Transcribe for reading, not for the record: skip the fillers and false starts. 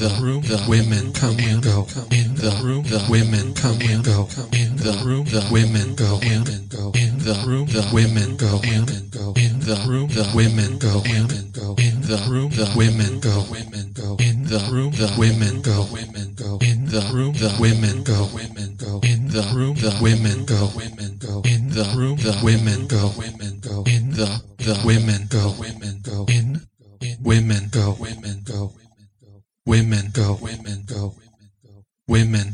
the room, the women come and go. In the room, the women come and go. In the room, the women go and go. In the room, the women go and go. In the room, the women go and go. In the room, the women go. In the room, the women go. In the room, the women go. In the room, the women go. In the room, the women go. In the women go. In women go. Women go. Women